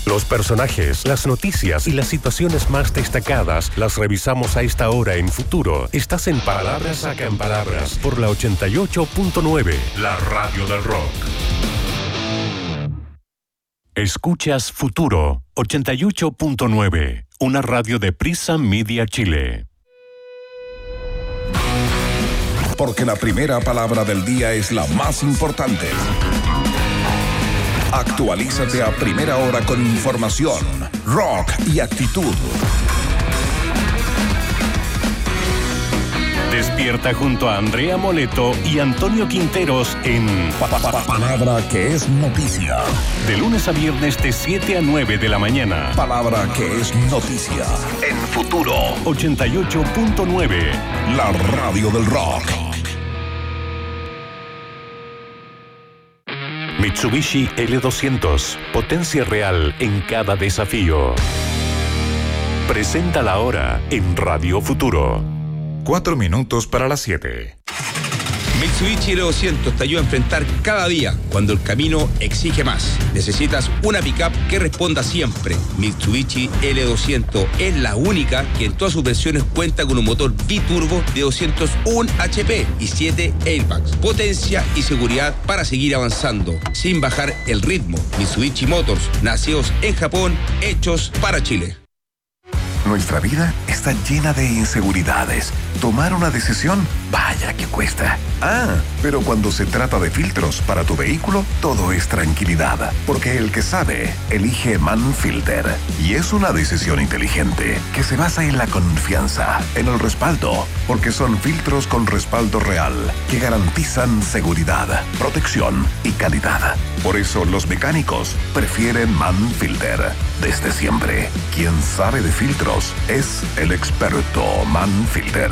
Los personajes, las noticias y las situaciones más destacadas las revisamos a esta hora en Futuro. Estás en Palabras Sacan Palabras por la 88.9, la radio del rock. Escuchas Futuro 88.9, una radio de Prisa Media Chile. Porque la primera palabra del día es la más importante. Actualízate a primera hora con información, rock y actitud. Despierta junto a Andrea Moleto y Antonio Quinteros en Palabra que es noticia. De lunes a viernes de 7 a 9 de la mañana. Palabra que es noticia. En Futuro 88.9. La radio del rock. Mitsubishi L200. Potencia real en cada desafío. Presenta la hora en Radio Futuro. 4 minutos para las 7. Mitsubishi L200 te ayuda a enfrentar cada día cuando el camino exige más. Necesitas una pickup que responda siempre. Mitsubishi L200 es la única que en todas sus versiones cuenta con un motor biturbo de 201 HP y 7 airbags. Potencia y seguridad para seguir avanzando sin bajar el ritmo. Mitsubishi Motors, nacidos en Japón, hechos para Chile. Nuestra vida está llena de inseguridades. Tomar una decisión, vaya que cuesta. Pero cuando se trata de filtros para tu vehículo, todo es tranquilidad. Porque el que sabe, elige Manfilter. Y es una decisión inteligente, que se basa en la confianza, en el respaldo. Porque son filtros con respaldo real, que garantizan seguridad, protección y calidad. Por eso los mecánicos prefieren Manfilter. Desde siempre, quien sabe de filtros es el experto Manfilter.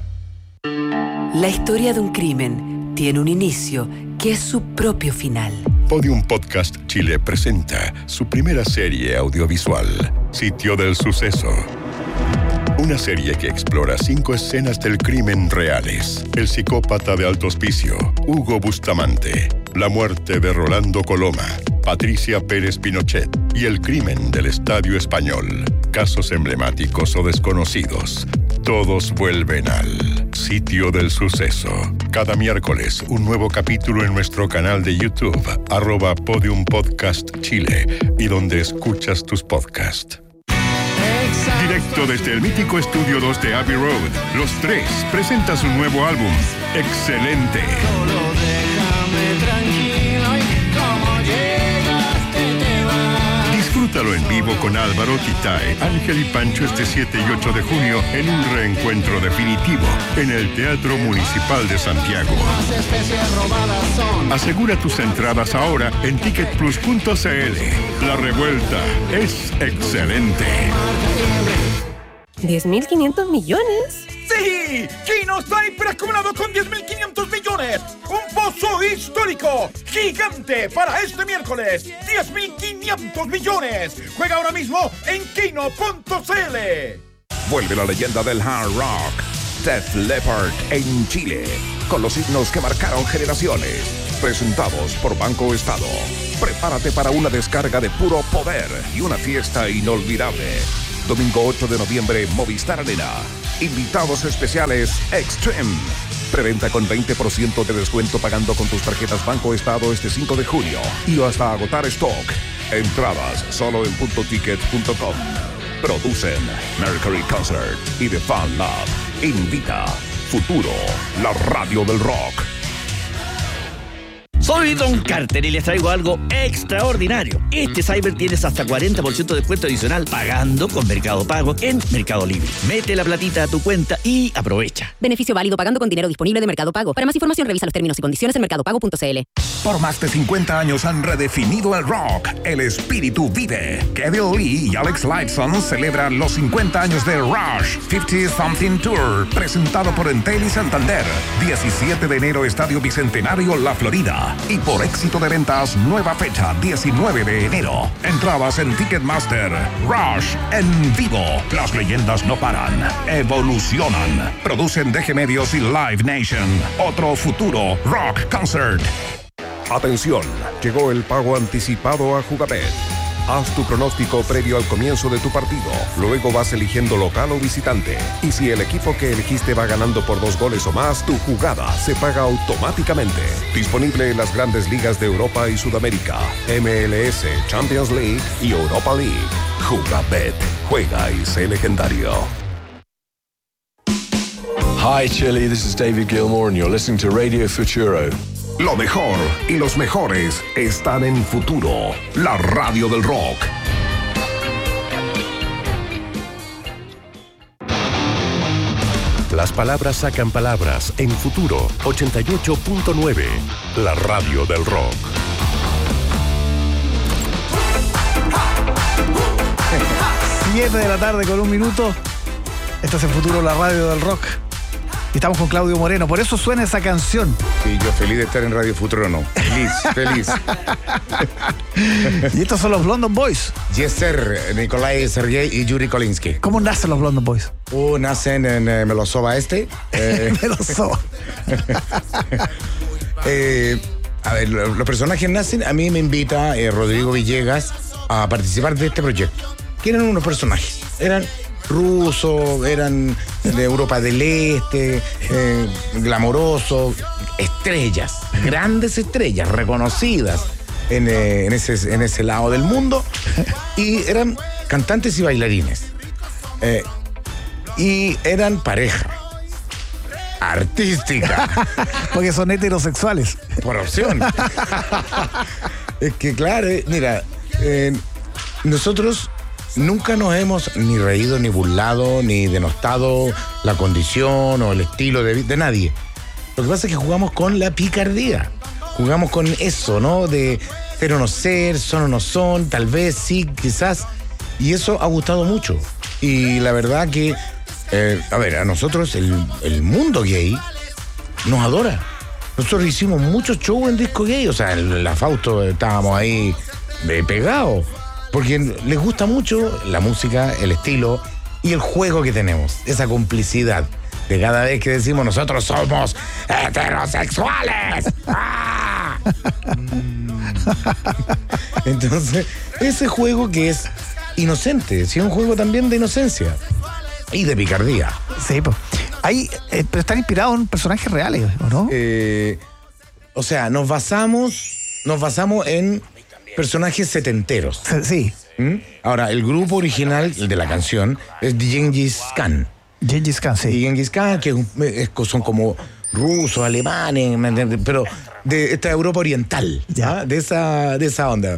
La historia de un crimen tiene un inicio que es su propio final. Podium Podcast Chile presenta su primera serie audiovisual, Sitio del Suceso. Una serie que explora 5 escenas del crimen reales. El psicópata de Alto Hospicio, Hugo Bustamante, la muerte de Rolando Coloma, Patricia Pérez Pinochet y el crimen del Estadio Español. Casos emblemáticos o desconocidos. Todos vuelven al Sitio del Suceso. Cada miércoles, un nuevo capítulo en nuestro canal de YouTube, @Podium Podcast Chile, y donde escuchas tus podcasts. Directo desde el mítico Estudio 2 de Abbey Road, Los Tres presenta su nuevo álbum, Excelente. Solo déjame tranquilo y como llegaste te vas. Disfrútalo en vivo con Álvaro, Titae, Ángel y Pancho este 7 y 8 de junio en un reencuentro definitivo en el Teatro Municipal de Santiago. Las especies robadas son. Asegura tus entradas ahora en ticketplus.cl. La revuelta es excelente. 10.500 millones. ¡Sí! Kino está hiperacumulado con 10.500 millones. Un pozo histórico, gigante para este miércoles. 10.500 millones. Juega ahora mismo en kino.cl. Vuelve la leyenda del hard rock, Def Leppard en Chile, con los himnos que marcaron generaciones. Presentados por Banco Estado. Prepárate para una descarga de puro poder y una fiesta inolvidable. Domingo 8 de noviembre, Movistar Arena. Invitados especiales, Extreme. Preventa con 20% de descuento pagando con tus tarjetas Banco Estado este 5 de junio. Y hasta agotar stock. Entradas solo en puntoticket.com. Producen Mercury Concert y The Fan Lab. Invita Futuro, la radio del rock. Soy Don Carter y les traigo algo extraordinario. Este Cyber tienes hasta 40% de descuento adicional pagando con Mercado Pago en Mercado Libre. Mete la platita a tu cuenta y aprovecha. Beneficio válido pagando con dinero disponible de Mercado Pago. Para más información revisa los términos y condiciones en mercadopago.cl. Por más de 50 años han redefinido el rock. El espíritu vive. Kevin Lee y Alex Lifeson celebran los 50 años de Rush 50 Something Tour, presentado por Entel y Santander. 17 de enero, Estadio Bicentenario, La Florida. Y por éxito de ventas, nueva fecha, 19 de enero. Entradas en Ticketmaster. Rush en vivo. Las leyendas no paran, evolucionan. Producen DG Medios y Live Nation. Otro futuro rock concert. Atención, llegó el pago anticipado a Jugabet. Haz tu pronóstico previo al comienzo de tu partido. Luego vas eligiendo local o visitante. Y si el equipo que elegiste va ganando por 2 goles o más, tu jugada se paga automáticamente. Disponible en las grandes ligas de Europa y Sudamérica, MLS, Champions League y Europa League. Jugabet. Juega y sé legendario. Hi Chile, this is David Gilmour and you're listening to Radio Futuro. Lo mejor y los mejores están en Futuro, la radio del rock. Las palabras sacan palabras en Futuro 88.9, la radio del rock. Siete de la tarde con 1 minuto. Esto es en Futuro, la radio del rock. Y estamos con Claudio Moreno, por eso suena esa canción. Sí, yo feliz de estar en Radio Futuro, no. Feliz. Y estos son los London Boys. Yes, sir. Nikolai Sergei y Yuri Kolinsky. ¿Cómo nacen los London Boys? Nacen en Melosova Este. Melosova. A ver, los personajes nacen. A mí me invita Rodrigo Villegas a participar de este proyecto. Que eran unos personajes. Eran rusos, eran de Europa del Este, glamorosos, estrellas, grandes estrellas, reconocidas en ese lado del mundo, y eran cantantes y bailarines. Y eran pareja artística. Porque son heterosexuales. Por opción. Es que claro, mira, nosotros nunca nos hemos ni reído, ni burlado, ni denostado la condición o el estilo de nadie. Lo que pasa es que jugamos con la picardía. Jugamos con eso, ¿no? De ser o no ser, son o no son, tal vez, sí, quizás. Y eso ha gustado mucho. Y la verdad que, a nosotros el mundo gay nos adora. Nosotros hicimos muchos shows en disco gay. O sea, en la Fausto estábamos ahí pegados. Porque les gusta mucho la música, el estilo y el juego que tenemos. Esa complicidad de cada vez que decimos nosotros somos heterosexuales. ¡Ah! Entonces, ese juego que es inocente, sí, es un juego también de inocencia y de picardía. Sí, pues. Pero están inspirados en personajes reales, ¿o no? O sea, nos basamos en personajes setenteros. Sí. Ahora, el grupo original de la canción es Gengis Khan. Gengis Khan, sí. Y Gengis Khan, que son como rusos, alemanes, ¿me entiendes? Pero de esta Europa oriental, ¿ya? De esa onda.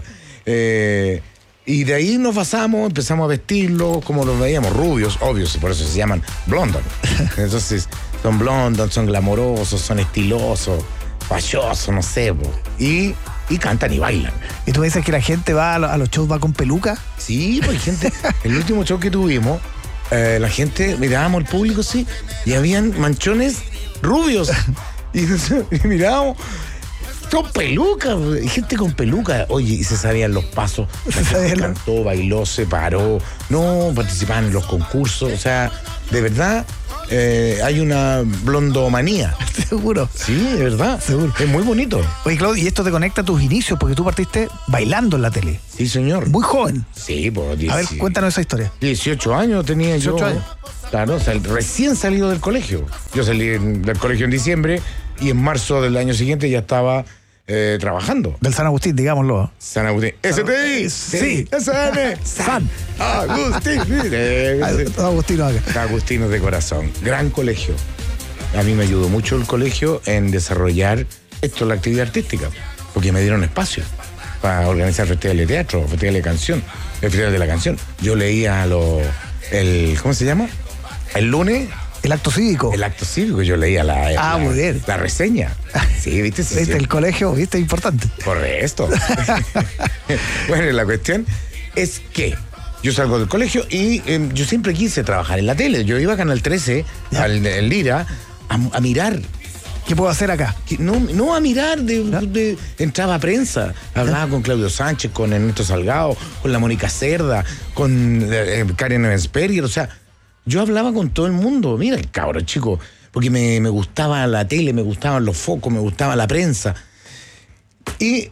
Y de ahí nos basamos, empezamos a vestirlos como los veíamos, rubios, obvios, por eso se llaman Blondon. Entonces, son Blondon, son glamorosos, son estilosos, fallosos, no sé, y cantan y bailan. ¿Y tú dices que la gente va a los shows, va con peluca? Sí, pues gente, el último show que tuvimos, la gente, mirábamos el público, sí, y habían manchones rubios. Y mirábamos, con peluca, gente con peluca. Oye, y se sabían los pasos. Cantó, bailó, se paró, no participaban en los concursos. O sea, de verdad, hay una blondomanía. Seguro. Sí, de verdad. Seguro. Es muy bonito. Oye, Claudio, y esto te conecta a tus inicios, porque tú partiste bailando en la tele. Sí, señor. Muy joven. Sí, por 10. A ver, cuéntanos esa historia. 18 años tenía 18 yo. años. Claro, o sea, recién salido del colegio. Yo salí del colegio en diciembre y en marzo del año siguiente ya estaba trabajando. Del San Agustín, digámoslo. San Agustín. STI. Sí. SN. San Agustín. Agustino acá. Agustinos de corazón. Gran colegio. A mí me ayudó mucho el colegio en desarrollar la actividad artística, porque me dieron espacio para organizar festivales de teatro, festivales de canción, el festival de la canción. Yo leía ¿cómo se llama? El lunes. El acto cívico. El acto cívico, yo leía muy bien. La reseña. Sí, ¿viste? Sí, el colegio, ¿viste? Importante. Por esto. Bueno, la cuestión es que yo salgo del colegio y yo siempre quise trabajar en la tele. Yo iba a Canal 13, al Lira, a mirar. ¿Qué puedo hacer acá? No a mirar, entraba a prensa, hablaba con Claudio Sánchez, con Ernesto Salgado, con la Mónica Cerda, con Karen Evensperger, o sea, yo hablaba con todo el mundo. Mira el cabro chico, porque me gustaba la tele, me gustaban los focos, me gustaba la prensa. Y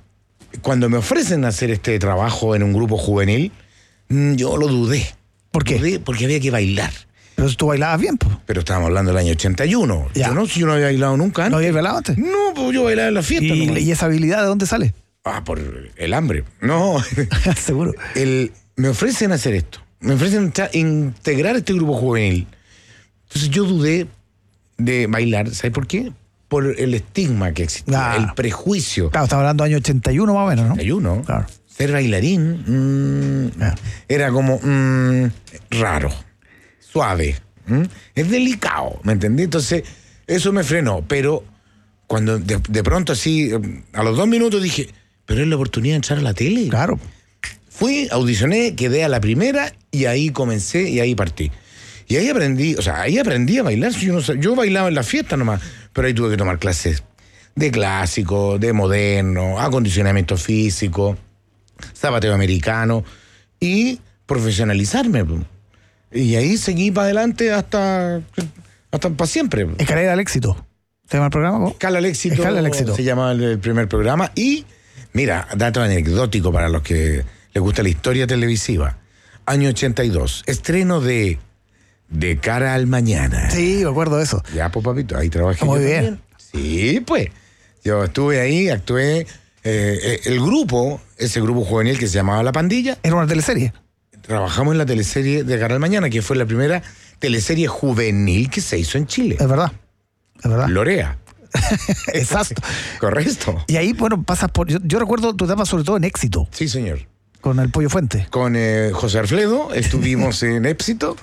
cuando me ofrecen hacer este trabajo en un grupo juvenil, yo lo dudé. ¿Por qué? Dudé porque había que bailar. Pero tú bailabas bien, pues. Pero estábamos hablando del año 81. Ya. Yo no había bailado nunca antes. ¿No habías bailado antes? No, pues yo bailaba en la fiesta. ¿Y esa habilidad de dónde sale? Por el hambre. No. Seguro. Me ofrecen hacer esto. Me ofrecen integrar este grupo juvenil. Entonces yo dudé de bailar. ¿Sabes por qué? Por el estigma que existía, el prejuicio. Claro, estaba hablando del año 81 más o menos, ¿no? 81. Claro. Ser bailarín era como raro, suave. Es delicado, ¿me entendí? Entonces, eso me frenó. Pero cuando de pronto así, a los 2 minutos dije, pero es la oportunidad de entrar a la tele. Claro. Fui, audicioné, quedé a la primera y ahí comencé y ahí partí. Y ahí aprendí, a bailar. Yo bailaba en la fiesta nomás, pero ahí tuve que tomar clases de clásico, de moderno, acondicionamiento físico, zapateo americano y profesionalizarme. Y ahí seguí para adelante hasta para siempre. Escalera al éxito. ¿Se llama el programa? Escala al éxito. Se llamaba el primer programa. Y, mira, dato anecdótico para los que les gusta la historia televisiva. Año 82. Estreno de Cara al Mañana. Sí, me acuerdo de eso. Ya, pues, papito, ahí trabajé. Muy bien. También. Sí, pues. Yo estuve ahí, actué. El grupo, ese grupo juvenil que se llamaba La Pandilla. ¿Era una teleserie? Trabajamos en la teleserie de Cara al Mañana, que fue la primera teleserie juvenil que se hizo en Chile. Es verdad. Lorea. Exacto. Correcto. Y ahí, bueno, pasas por... Yo recuerdo tu etapa sobre todo en Éxito. Sí, señor. Con el Pollo Fuente. Con José Alfredo, estuvimos en Éxito.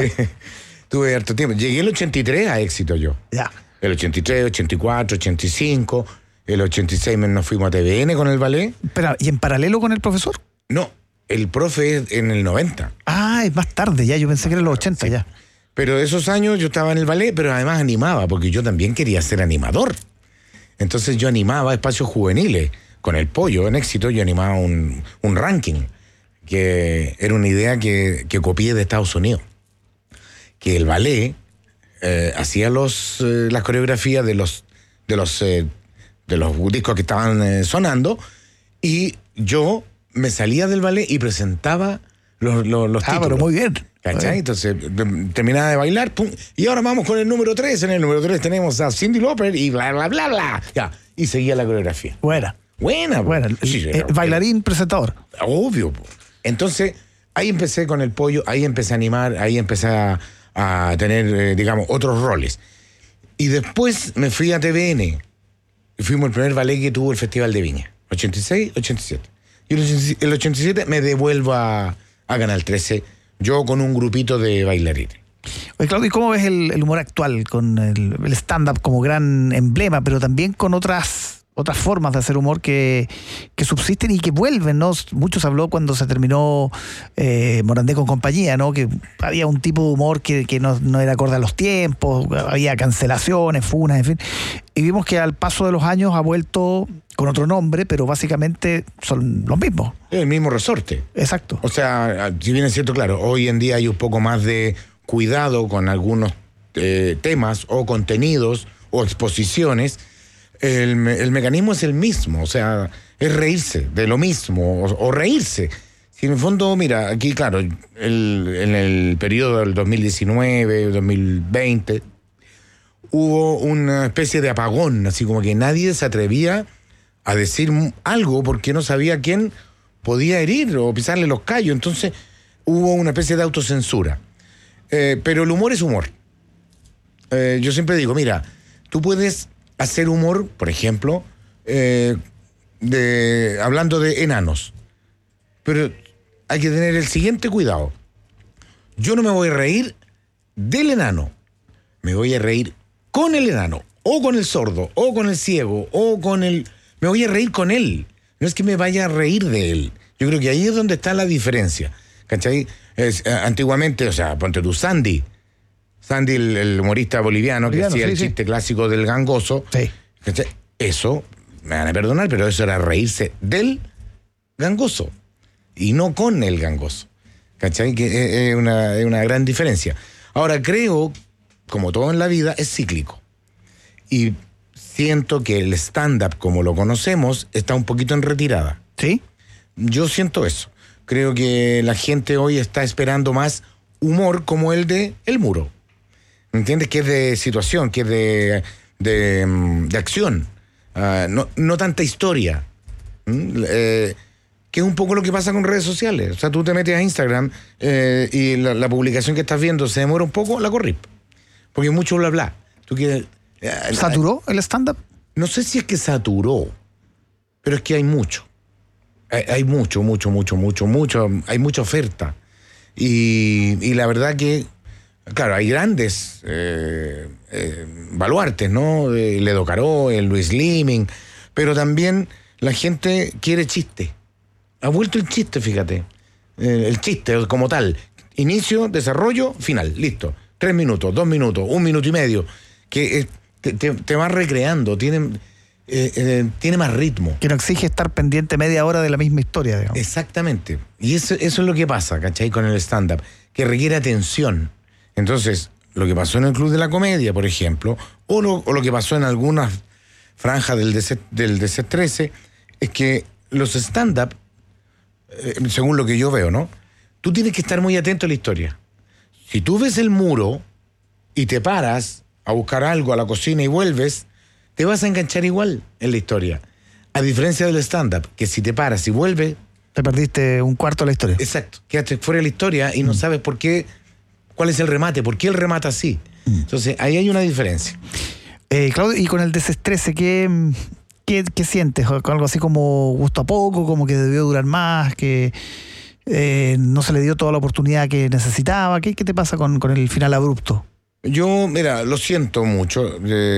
Tuve harto tiempo. Llegué el 83 a Éxito yo. Ya. El 83, 84, 85, el 86 nos fuimos a TVN con el ballet. Espera, ¿y en paralelo con el profesor? No, el profe es en el 90. Ah, es más tarde ya, yo pensé que era en los 80 sí. Ya. Pero esos años yo estaba en el ballet, pero además animaba, porque yo también quería ser animador. Entonces yo animaba espacios juveniles. Con el Pollo en Éxito yo animaba un ranking, que era una idea que copié de Estados Unidos. Que el ballet hacía las coreografías de los discos que estaban sonando, y yo me salía del ballet y presentaba los títulos. Pero muy bien. ¿Cachai? Entonces terminaba de bailar, pum, y ahora vamos con el número 3. En el número 3 tenemos a Cyndi Lauper y bla, bla, bla, bla. Ya, y seguía la coreografía. Buena. Sí, bailarín, presentador. Obvio. Entonces, ahí empecé con el Pollo, ahí empecé a animar, ahí empecé a tener, digamos, otros roles. Y después me fui a TVN. Y fuimos el primer ballet que tuvo el Festival de Viña. 86, 87. Y el 87 me devuelvo a Canal 13, yo con un grupito de bailarines. Oye, Claudio, ¿y cómo ves el humor actual con el stand-up como gran emblema, pero también con otras formas de hacer humor que subsisten y que vuelven, ¿no? Mucho se habló cuando se terminó Morandé con compañía, ¿no? Que había un tipo de humor que no era acorde a los tiempos, había cancelaciones, funas, en fin. Y vimos que al paso de los años ha vuelto con otro nombre, pero básicamente son los mismos. El mismo resorte. Exacto. O sea, si bien es cierto, claro, hoy en día hay un poco más de cuidado con algunos temas o contenidos o exposiciones. El mecanismo es el mismo, o sea, es reírse de lo mismo o reírse. Si en el fondo, mira, aquí, claro, en el periodo del 2019, 2020, hubo una especie de apagón, así como que nadie se atrevía a decir algo porque no sabía quién podía herir o pisarle los callos. Entonces hubo una especie de autocensura. Pero el humor es humor. Yo siempre digo, mira, tú puedes hacer humor, por ejemplo, hablando de enanos. Pero hay que tener el siguiente cuidado. Yo no me voy a reír del enano. Me voy a reír con el enano, o con el sordo, o con el ciego, o con el... Me voy a reír con él. No es que me vaya a reír de él. Yo creo que ahí es donde está la diferencia. ¿Cachai? Antiguamente, o sea, ponte tú, Sandy, el humorista boliviano que hacía el chiste clásico del gangoso. Sí. ¿Cachai? Eso, me van a perdonar, pero eso era reírse del gangoso y no con el gangoso. ¿Cachai? Que es una gran diferencia. Ahora, creo, como todo en la vida, es cíclico. Y siento que el stand-up, como lo conocemos, está un poquito en retirada. ¿Sí? Yo siento eso. Creo que la gente hoy está esperando más humor como el de El Muro. ¿Entiendes? Que es de situación, que es de acción. No tanta historia. Que es un poco lo que pasa con redes sociales. O sea, tú te metes a Instagram y la publicación que estás viendo se demora un poco, la corrís. Porque mucho bla bla. Tú quieres... ¿Saturó el stand-up? No sé si es que saturó, pero es que hay mucho. Hay mucho. Hay mucha oferta. Y la verdad que, claro, hay grandes baluartes, ¿no? El Edo Caró, el Luis Liming, pero también la gente quiere chiste. Ha vuelto el chiste, fíjate. El chiste como tal. Inicio, desarrollo, final. Listo. 3 minutos, 2 minutos, 1 minuto y medio. Que te va recreando. Tiene más ritmo. Que no exige estar pendiente media hora de la misma historia, digamos. Exactamente. Y eso es lo que pasa, ¿cachai? Con el stand-up. Que requiere atención. Entonces, lo que pasó en el Club de la Comedia, por ejemplo, o lo que pasó en algunas franjas del DC13, es que los stand-up, según lo que yo veo, ¿no? Tú tienes que estar muy atento a la historia. Si tú ves El Muro y te paras a buscar algo a la cocina y vuelves, te vas a enganchar igual en la historia. A diferencia del stand-up, que si te paras y vuelves... Te perdiste un cuarto de la historia. Exacto. Quedaste fuera de la historia y no sabes por qué, cuál es el remate, por qué él remata así. Entonces, ahí hay una diferencia. Claudio, y con el DC13, ¿qué sientes? Algo así como gustó a poco, como que debió durar más, que no se le dio toda la oportunidad que necesitaba. ¿Qué te pasa con el final abrupto? Yo, mira, lo siento mucho.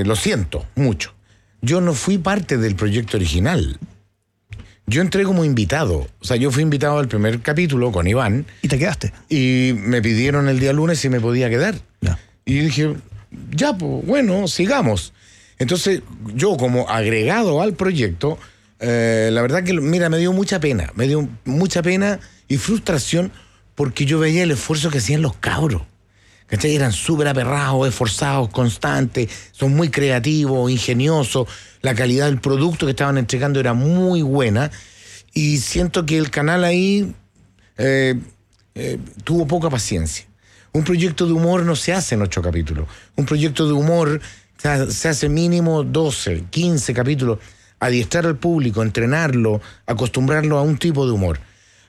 Yo no fui parte del proyecto original. Yo entré como invitado. O sea, yo fui invitado al primer capítulo con Iván. ¿Y te quedaste? Y me pidieron el día lunes si me podía quedar. Ya. Y dije, ya, pues, bueno, sigamos. Entonces, yo como agregado al proyecto, la verdad que, mira, me dio mucha pena y frustración porque yo veía el esfuerzo que hacían los cabros. ¿Cachai? Eran súper aperrados, esforzados, constantes, son muy creativos, ingeniosos. La calidad del producto que estaban entregando era muy buena y siento que el canal ahí tuvo poca paciencia. Un proyecto de humor no se hace en 8 capítulos. Un proyecto de humor se hace mínimo 12, 15 capítulos. Adiestrar al público, entrenarlo, acostumbrarlo a un tipo de humor.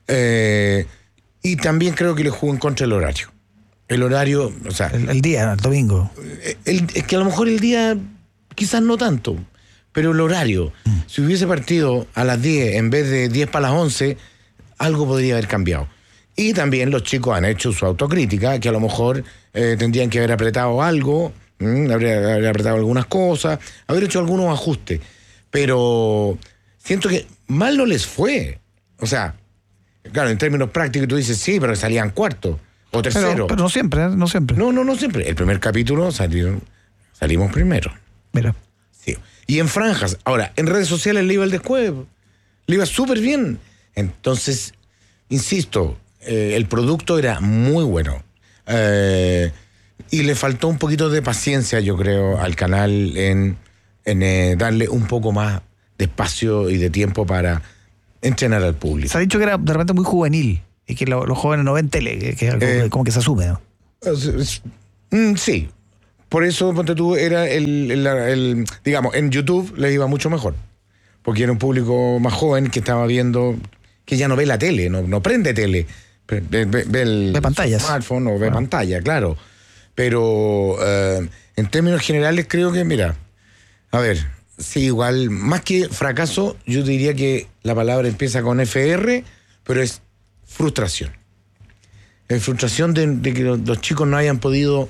Y también creo que le jugó en contra el horario. El horario, o sea... El día, el domingo. Es que a lo mejor el día, quizás no tanto, pero el horario. Si hubiese partido a las 10 en vez de 10 para las 11, algo podría haber cambiado. Y también los chicos han hecho su autocrítica, que a lo mejor tendrían que haber apretado algo, haber apretado algunas cosas, haber hecho algunos ajustes. Pero siento que mal no les fue. O sea, claro, en términos prácticos tú dices, sí, pero salían cuarto o tercero. Pero no siempre, no siempre. No siempre. El primer capítulo salimos primero. Mira. Sí. Y en franjas. Ahora, en redes sociales le iba el después. Le iba súper bien. Entonces, insisto, el producto era muy bueno. Y le faltó un poquito de paciencia, yo creo, al canal en darle un poco más de espacio y de tiempo para entrenar al público. Se ha dicho que era de repente muy juvenil y que los jóvenes no ven tele, que es algo como que se asume, ¿no? Sí. Por eso, ponte tú, era digamos, en YouTube le iba mucho mejor. Porque era un público más joven que estaba viendo, que ya no ve la tele, no prende tele. Ve pantallas. Smartphone o ve pantalla, claro. Pero en términos generales creo que, mira, a ver, sí, igual, más que fracaso, yo diría que la palabra empieza con FR, pero es frustración. Es frustración de que los chicos no hayan poder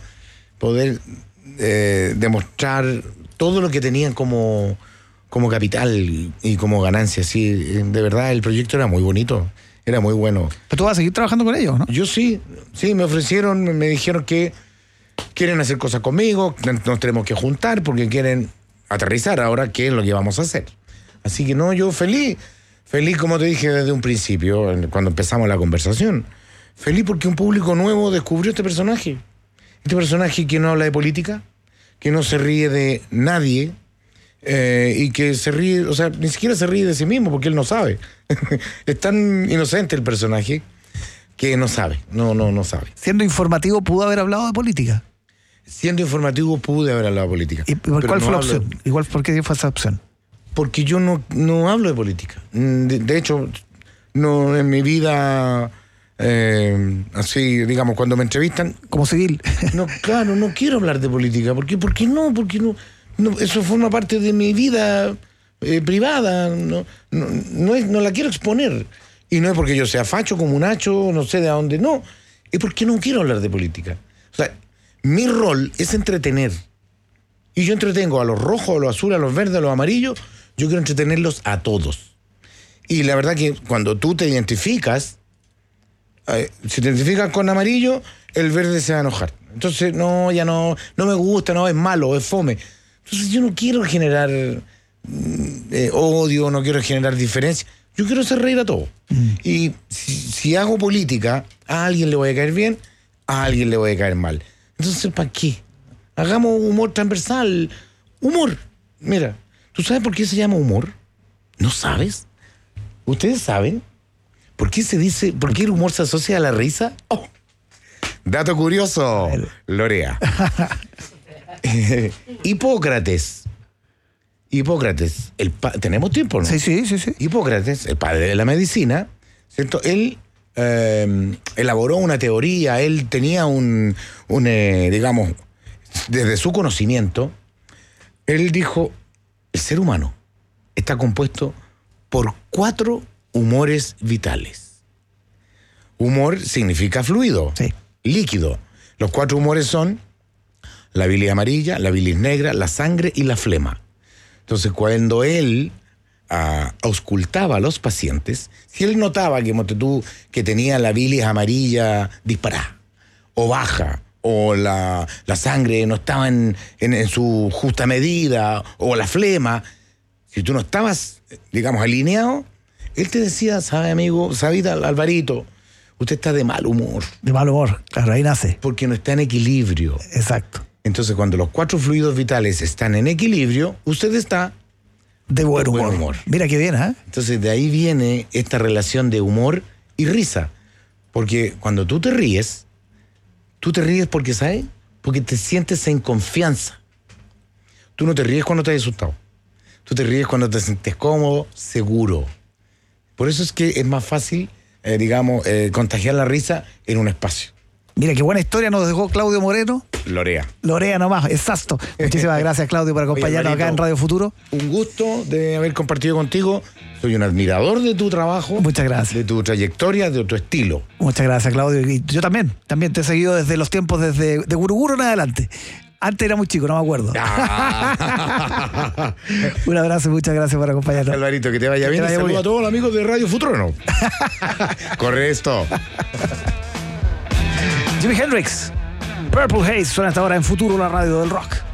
demostrar todo lo que tenían como capital y como ganancia. Sí, de verdad, el proyecto era muy bonito, era muy bueno. Pero tú vas a seguir trabajando con ellos, ¿no? Yo sí, me ofrecieron, me dijeron que quieren hacer cosas conmigo, nos tenemos que juntar porque quieren aterrizar ahora qué es lo que vamos a hacer. Así que no, yo feliz como te dije desde un principio, cuando empezamos la conversación. Feliz porque un público nuevo descubrió este personaje. Este personaje que no habla de política, que no se ríe de nadie, y que se ríe, o sea, ni siquiera se ríe de sí mismo porque él no sabe. Es tan inocente el personaje que no sabe, no sabe. Siendo informativo, ¿pudo haber hablado de política? Siendo informativo, pude haber hablado de política. ¿Y cuál fue la opción? Igual, ¿por qué fue esa opción? Porque yo no hablo de política. De hecho, no en mi vida, así, digamos, cuando me entrevistan... Como civil. No, claro, no quiero hablar de política. ¿Por qué? Porque no, eso forma parte de mi vida privada. No la quiero exponer. Y no es porque yo sea facho, como un hacho, no sé de dónde, no. Es porque no quiero hablar de política. O sea, mi rol es entretener. Y yo entretengo a los rojos, a los azules, a los verdes, a los amarillos. Yo quiero entretenerlos a todos. Y la verdad que cuando tú te identificas, si te identificas con amarillo, el verde se va a enojar. Entonces, ya no me gusta, no, es malo, es fome. Entonces yo no quiero generar odio, no quiero generar diferencia. Yo quiero hacer reír a todos. Y si hago política, a alguien le voy a caer bien, a alguien le voy a caer mal. Entonces, ¿para qué? Hagamos humor transversal. Humor. Mira, ¿tú sabes por qué se llama humor? ¿No sabes? ¿Ustedes saben? ¿Por qué el humor se asocia a la risa? Oh. Dato curioso, Lorea. Hipócrates, ¿tenemos tiempo, no? Sí. Hipócrates, el padre de la medicina, ¿cierto? Él elaboró una teoría, él tenía digamos, desde su conocimiento, él dijo, el ser humano está compuesto por 4 humores vitales. Humor significa fluido, líquido. Los 4 humores son la bilis amarilla, la bilis negra, la sangre y la flema. Entonces, cuando él auscultaba a los pacientes, si él notaba que tenía la bilis amarilla disparada, o baja, o la sangre no estaba en su justa medida, o la flema, si tú no estabas, digamos, alineado, él te decía, sabe, amigo, sabita, Alvarito, usted está de mal humor. De mal humor, claro, ahí nace. Porque no está en equilibrio. Exacto. Entonces, cuando los 4 fluidos vitales están en equilibrio, usted está de buen humor. Mira qué bien, ¿eh? Entonces, de ahí viene esta relación de humor y risa. Porque cuando tú te ríes porque, ¿sabes? Porque te sientes en confianza. Tú no te ríes cuando te has asustado. Tú te ríes cuando te sientes cómodo, seguro. Por eso es que es más fácil, contagiar la risa en un espacio. Mira, qué buena historia nos dejó Claudio Moreno. Lorea nomás, exacto. Muchísimas gracias, Claudio, por acompañarnos acá en Radio Futuro. Un gusto de haber compartido contigo. Soy un admirador de tu trabajo. Muchas gracias. De tu trayectoria, de tu estilo. Muchas gracias, Claudio. Y yo también te he seguido desde los tiempos, desde de Guruguru en adelante. Antes era muy chico, no me acuerdo. Un abrazo y muchas gracias por acompañarnos. Alvarito, que te vaya bien. Saludos a todos los amigos de Radio Futuro, ¿no? Corre esto. Jimi Hendrix, Purple Haze, suena hasta ahora en Futuro, la radio del rock.